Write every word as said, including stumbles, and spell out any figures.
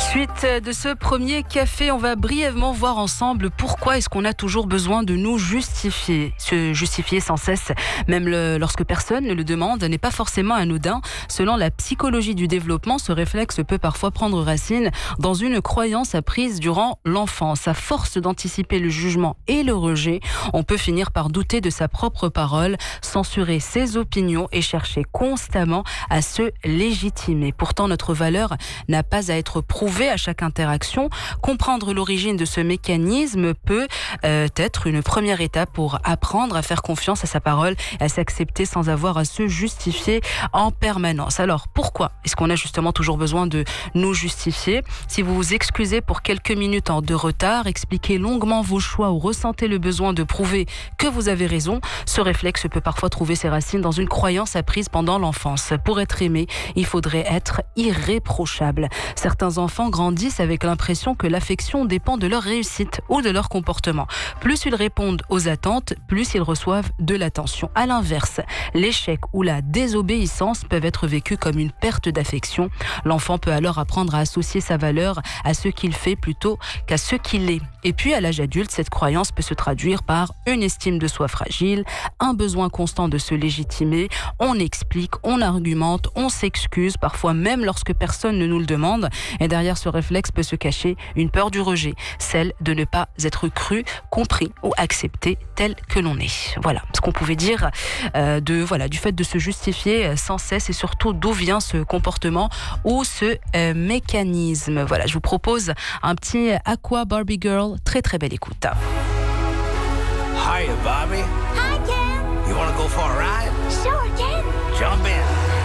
Suite de ce premier café, on va brièvement voir ensemble pourquoi est-ce qu'on a toujours besoin de nous justifier. Se justifier sans cesse, même le, lorsque personne ne le demande, n'est pas forcément anodin. Selon la psychologie du développement, ce réflexe peut parfois prendre racine dans une croyance apprise durant l'enfance. À force d'anticiper le jugement et le rejet, on peut finir par douter de sa propre parole, censurer ses opinions et chercher constamment à se légitimer. Pourtant, notre valeur n'a pas à être prouvée à chaque interaction. Comprendre l'origine de ce mécanisme peut euh, être une première étape pour apprendre à faire confiance à sa parole et à s'accepter sans avoir à se justifier en permanence. Alors, pourquoi est-ce qu'on a justement toujours besoin de nous justifier? Si vous vous excusez pour quelques minutes en de retard, expliquez longuement vos choix ou ressentez le besoin de prouver que vous avez raison, ce réflexe peut parfois trouver ses racines dans une croyance apprise pendant l'enfance. Pour être aimé, il faudrait être irréprochable. Certains enfants grandissent avec l'impression que l'affection dépend de leur réussite ou de leur comportement. Plus ils répondent aux attentes, plus ils reçoivent de l'attention. À l'inverse, l'échec ou la désobéissance peuvent être vécus comme une perte d'affection. L'enfant peut alors apprendre à associer sa valeur à ce qu'il fait plutôt qu'à ce qu'il est. Et puis à l'âge adulte, cette croyance peut se traduire par une estime de soi fragile, un besoin constant de se légitimer. On explique, on argumente, on s'excuse, parfois même lorsque personne ne nous le demande. Et derrière ce réflexe peut se cacher une peur du rejet, celle de ne pas être cru, compris ou accepté tel que l'on est. Voilà ce qu'on pouvait dire euh, de, voilà, du fait de se justifier sans cesse et surtout d'où vient ce comportement ou ce euh, mécanisme. Voilà, je vous propose un petit Aqua Barbie Girl, très très belle écoute. Hiya, Bobby. Hi, Ken. You want to go for a ride? Sure, Ken. Jump in.